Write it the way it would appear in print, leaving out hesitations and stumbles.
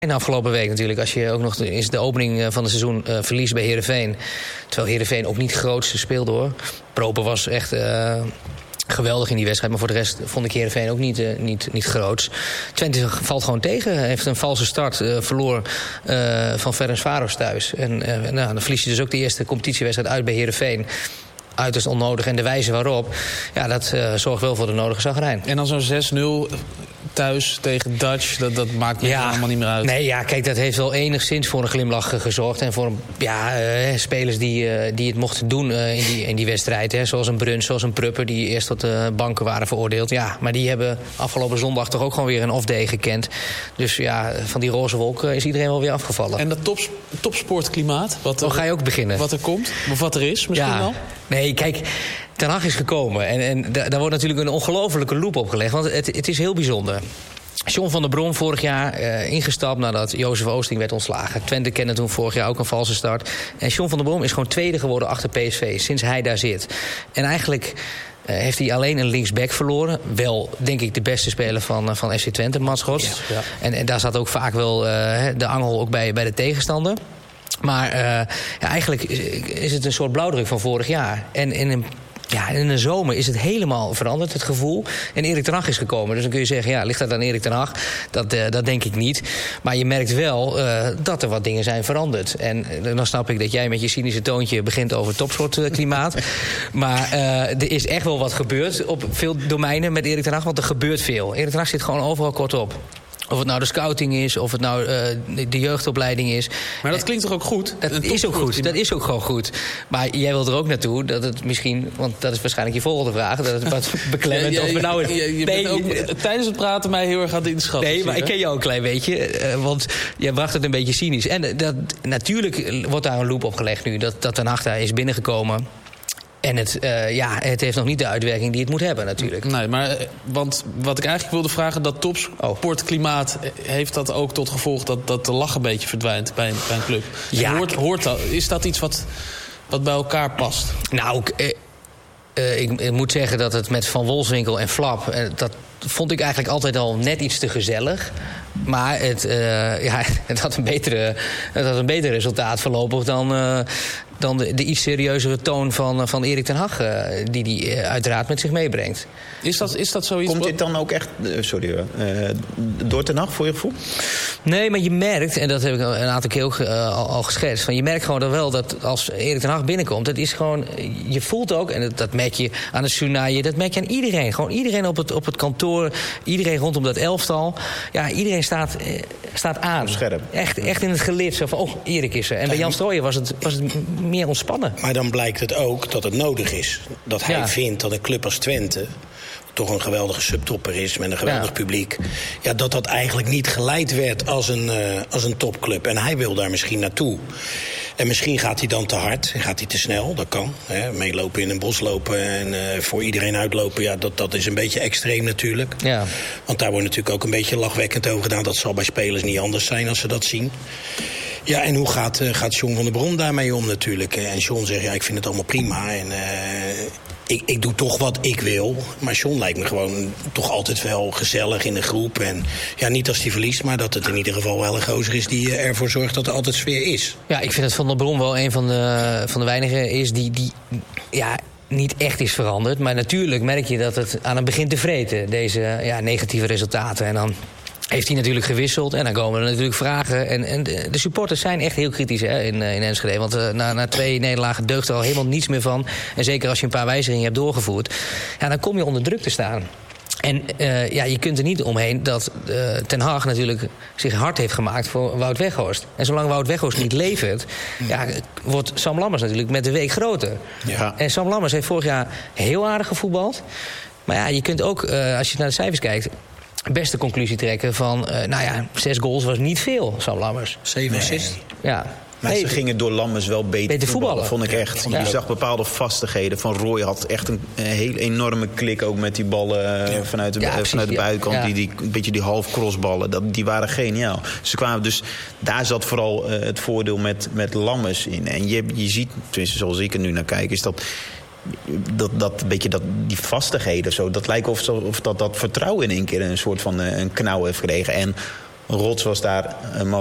En afgelopen week natuurlijk, als je ook nog is de opening van het seizoen verliest bij Heerenveen. Terwijl Heerenveen ook niet het grootste speelde hoor. Proper was echt geweldig in die wedstrijd. Maar voor de rest vond ik Heerenveen ook niet groots. Twente valt gewoon tegen. Heeft een valse start. Verloor van Ferencváros thuis. En dan verlies je dus ook de eerste competitiewedstrijd uit bij Heerenveen. Uiterst onnodig. En de wijze waarop, ja, dat zorgt wel voor de nodige zagrijn. En dan zo'n 6-0 thuis tegen Dutch, dat maakt me allemaal niet meer uit. Nee, ja, kijk, dat heeft wel enigszins voor een glimlach gezorgd. En voor spelers die het mochten doen in die wedstrijd. Hè, zoals een Bruns, zoals een Prupper, die eerst tot de banken waren veroordeeld. Ja, maar die hebben afgelopen zondag toch ook gewoon weer een off-day gekend. Dus ja, van die roze wolk is iedereen wel weer afgevallen. En dat topsportklimaat? Ga je ook beginnen? Wat er komt? Of wat er is misschien wel? Nee, kijk, Ten Hag is gekomen. En daar wordt natuurlijk een ongelofelijke loep op gelegd. Want het is heel bijzonder. John van der Brom vorig jaar ingestapt nadat Jozef Oosting werd ontslagen. Twente kende toen vorig jaar ook een valse start. En John van der Brom is gewoon tweede geworden achter PSV sinds hij daar zit. En eigenlijk heeft hij alleen een linksback verloren. Wel, denk ik, de beste speler van FC Twente, Mats Rots. Ja. En daar zat ook vaak wel de angel ook bij de tegenstander. Maar eigenlijk is het een soort blauwdruk van vorig jaar. En in de zomer is het helemaal veranderd, het gevoel. En Erik ten Hag is gekomen. Dus dan kun je zeggen, ligt dat aan Erik ten Hag? Dat denk ik niet. Maar je merkt wel dat er wat dingen zijn veranderd. En dan snap ik dat jij met je cynische toontje begint over topsportklimaat. Maar er is echt wel wat gebeurd op veel domeinen met Erik ten Hag. Want er gebeurt veel. Erik ten Hag zit gewoon overal kort op. Of het nou de scouting is, of het nou de jeugdopleiding is. Maar dat klinkt toch ook goed? Dat is ook goed, dat is ook gewoon goed. Maar jij wilt er ook naartoe dat het misschien, want dat is waarschijnlijk je volgende vraag, dat het wat beklemmend of we nou... Je bent ook tijdens het praten mij heel erg aan het inschatten. Nee, maar ik ken jou een klein beetje, want jij bracht het een beetje cynisch. En natuurlijk wordt daar een loop op gelegd nu, dat Ten Hag daar is binnengekomen. En het heeft nog niet de uitwerking die het moet hebben natuurlijk. Nee, maar want wat ik eigenlijk wilde vragen, dat topsportklimaat, heeft dat ook tot gevolg dat de lach een beetje verdwijnt bij een club? Ja. Hoort dat? Is dat iets wat bij elkaar past? Nou, ik moet zeggen dat het met Van Wolfswinkel en Flap, dat vond ik eigenlijk altijd al net iets te gezellig. Maar het had een beter resultaat voorlopig dan de iets serieuzere toon van Erik ten Hag, die hij uiteraard met zich meebrengt. Is dat zoiets? Komt dit dan ook echt door Ten Hag voor je gevoel? Nee, maar je merkt, en dat heb ik een aantal keer ook al geschetst, van je merkt gewoon dan wel dat als Erik ten Hag binnenkomt, dat is gewoon, je voelt ook, en dat merk je aan het Sunai, dat merk je aan iedereen. Gewoon iedereen op het kantoor, iedereen rondom dat elftal. Ja, iedereen staat aan. Scherp. Echt in het gelid. Zo van, Erik is er. En bij Jan Strooijen was het meer ontspannen. Maar dan blijkt het ook dat het nodig is. Dat hij vindt dat een club als Twente, toch een geweldige subtopper is met een geweldig publiek, dat eigenlijk niet geleid werd als een topclub. En hij wil daar misschien naartoe. En misschien gaat hij dan te hard en gaat hij te snel, dat kan. Hè. Meelopen in een bos lopen en voor iedereen uitlopen, dat is een beetje extreem natuurlijk. Ja. Want daar wordt natuurlijk ook een beetje lachwekkend over gedaan. Dat zal bij spelers niet anders zijn als ze dat zien. Ja, en hoe gaat John van der Brom daarmee om natuurlijk? En John zegt, ik vind het allemaal prima. En ik doe toch wat ik wil. Maar John lijkt me gewoon toch altijd wel gezellig in de groep. En niet als hij verliest, maar dat het in ieder geval wel een gozer is die ervoor zorgt dat er altijd sfeer is. Ja, ik vind dat Van der Brom wel een van de weinigen is die niet echt is veranderd. Maar natuurlijk merk je dat het aan hem begint te vreten, deze negatieve resultaten. En dan heeft hij natuurlijk gewisseld. En dan komen er natuurlijk vragen. En de supporters zijn echt heel kritisch in Enschede. Want na 2 nederlagen deugt er al helemaal niets meer van. En zeker als je een paar wijzigingen hebt doorgevoerd, dan kom je onder druk te staan. En je kunt er niet omheen dat Ten Hag natuurlijk zich hard heeft gemaakt voor Wout Weghorst. En zolang Wout Weghorst niet levert, wordt Sam Lammers natuurlijk met de week groter. Ja. En Sam Lammers heeft vorig jaar heel aardig gevoetbald. Maar je kunt ook, als je naar de cijfers kijkt, beste conclusie trekken van 6 goals was niet veel, Sam Lammers. 7 assists. Ja. Maar ze gingen door Lammers wel beter voetballen, vond ik echt. Ja. Je zag bepaalde vastigheden. Van Roy had echt een heel enorme klik ook met die ballen vanuit de buitenkant. Ja. Die een beetje die half crossballen, die waren geniaal. Ze kwamen dus, daar zat vooral het voordeel met Lammers in. En je ziet, tenminste zoals ik er nu naar kijk, is dat beetje die vastigheden of zo, dat lijkt of dat vertrouwen in één keer een soort van een knauw heeft gekregen. En Rots was daar